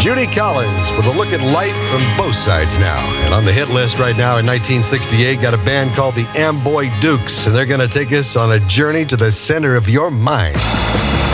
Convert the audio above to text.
Judy Collins with a look at life from both sides now. And on the hit list right now in 1968, got a band called the Amboy Dukes, and they're going to take us on a journey to the center of your mind.